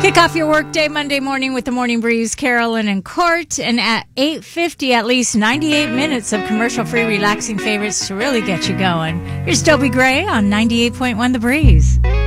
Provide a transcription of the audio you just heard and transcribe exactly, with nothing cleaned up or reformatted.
Kick off your workday Monday morning with the Morning Breeze, Carolyn and Court. And at eight fifty, at least ninety-eight minutes of commercial-free relaxing favorites to really get you going. Here's Dobie Gray on ninety-eight point one The Breeze.